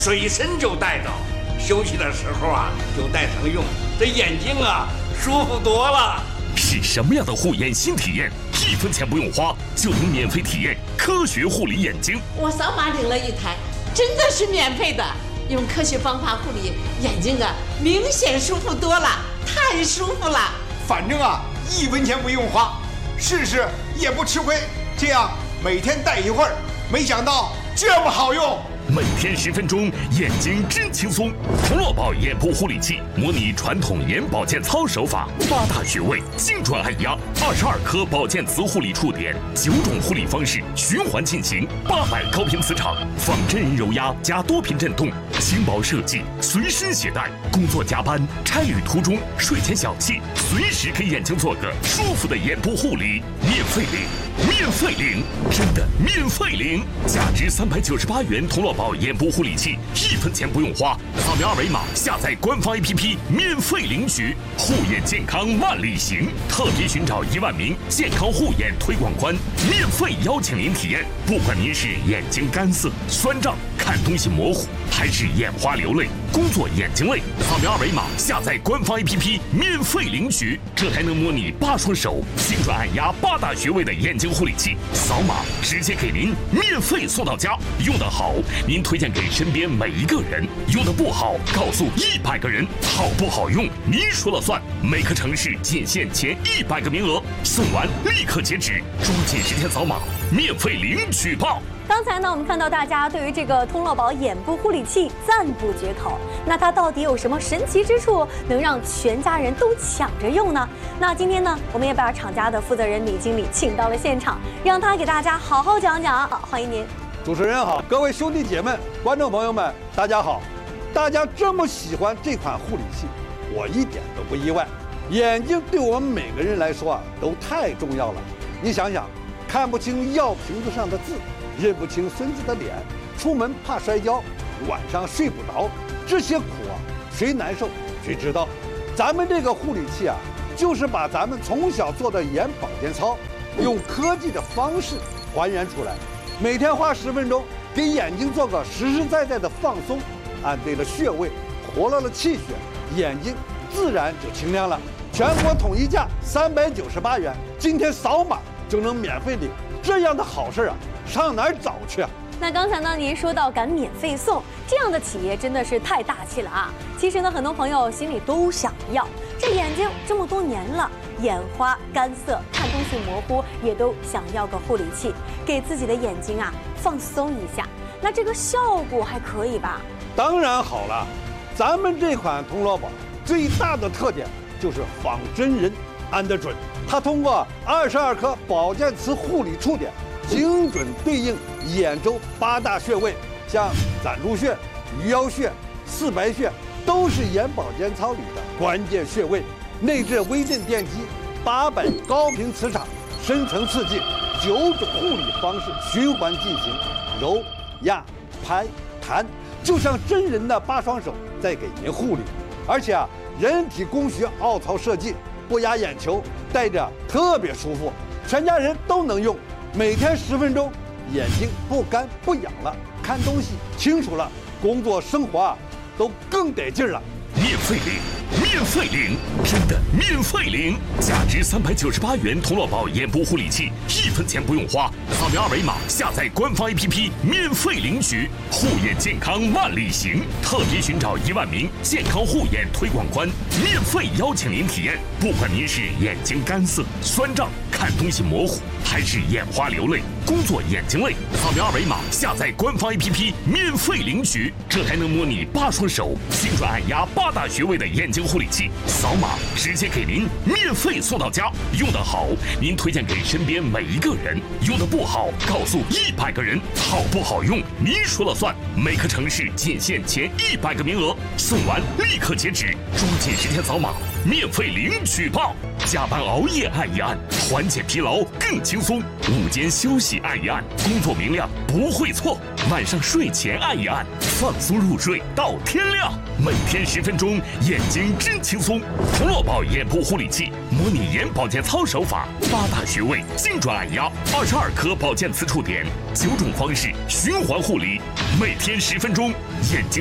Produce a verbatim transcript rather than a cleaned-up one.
随身就带着，休息的时候啊就带上用，这眼睛啊舒服多了。 是什么样的护眼新体验？一分钱不用花就能免费体验科学护理眼睛。 我扫码领了一台，真的是免费的。用科学方法护理眼睛啊，明显舒服多了，太舒服了。 反正啊，一分钱不用花，试试也不吃亏。这样每天戴一会儿，没想到这么好用。 每天十分钟，眼睛真轻松。童乐宝眼部护理器模拟传统眼保健操手法，八大穴位精准按压，二十二颗保健磁护理触点，九种护理方式循环进行，八百高频磁场，仿真人揉压加多频震动，轻薄设计，随身携带。工作加班、差旅途中、睡前小憩，随时给眼睛做个舒服的眼部护理，免费领，免费领，真的免费领，价值三百九十八元童乐宝眼部护理器，一分钱不用花，扫描二维码下载官方 A P P 免费领取。护眼健康万里行，特别寻找一万名健康护眼推广官，免费邀请您体验。不管您是眼睛干涩、酸胀、看东西模糊，还是眼花流泪、工作眼睛累，扫描二维码下载官方 A P P 免费领取。这台能模拟八双手精准按压八大穴位的眼睛护理器，扫码直接给您免费送到家。用得好，您推荐给身边每一个人；用得不好，告诉一百个人。好不好用，您说了算。每个城市仅限前一百个名额，送完立刻截止，抓紧时间扫码，免费领取吧。 刚才呢，我们看到大家对于这个通乐宝眼部护理器赞不绝口。那它到底有什么神奇之处，能让全家人都抢着用呢？那今天呢，我们也把厂家的负责人李经理请到了现场，让他给大家好好讲讲。好，欢迎您。 主持人好，各位兄弟姐妹、观众朋友们，大家好！大家这么喜欢这款护理器，我一点都不意外。眼睛对我们每个人来说啊，都太重要了。你想想，看不清药瓶子上的字，认不清孙子的脸，出门怕摔跤，晚上睡不着，这些苦啊，谁难受谁知道。咱们这个护理器啊，就是把咱们从小做的眼保健操，用科技的方式还原出来。每天花十分钟，给眼睛做个实实在在的放松，按对了穴位，活络了气血，眼睛自然就清亮了。全国统一价三百九十八元，今天扫码就能免费领，这样的好事啊，上哪儿找去啊？ 那刚才呢，您说到敢免费送，这样的企业真的是太大气了啊！其实呢，很多朋友心里都想要，这眼睛这么多年了，眼花、干涩、看东西模糊，也都想要个护理器，给自己的眼睛啊放松一下。那这个效果还可以吧？ 当然好了，咱们这款童乐宝最大的特点就是仿真人按得准，它通过二十二颗保健磁护理触点，精准对应眼周八大穴位，像攒珠穴、鱼腰穴、四白穴，都是眼保健操里的关键穴位。内置微震电机，八百高频磁场，深层刺激，九种护理方式循环进行，揉、压、拍、弹，就像真人的八双手在给您护理。而且啊，人体工学凹槽设计，不压眼球，戴着特别舒服，全家人都能用。每天十分钟，眼睛不干不痒了，看东西清楚了，工作生活啊都更得劲了。 免费领，免费领，真的免费领！价值三百九十八元童乐宝眼部护理器，一分钱不用花，扫描二维码下载官方 A P P 免费领取。护眼健康万里行，特别寻找一万名健康护眼推广官，免费邀请您体验。不管您是眼睛干涩、酸胀、看东西模糊，还是眼花流泪、工作眼睛累，扫描二维码下载官方 A P P 免费领取。这台能模拟八双手精准按压八大穴位的眼睛护理器，扫码直接给您免费送到家。用得好，您推荐给身边每一个人；用得不好，告诉一百个人。好不好用，您说了算。每个城市仅限前一百个名额，送完立刻截止，抓紧时间扫码，免费领取吧。加班熬夜按一按，缓解疲劳更轻松；午间休息按一按，工作明亮不会错。 晚上睡前按一按，放松入睡到天亮。每天十分钟，眼睛真轻松。童乐宝眼部护理器，模拟眼保健操手法，八大穴位精准按压，二十二颗保健磁触点，九种方式循环护理，每天十分钟，眼睛。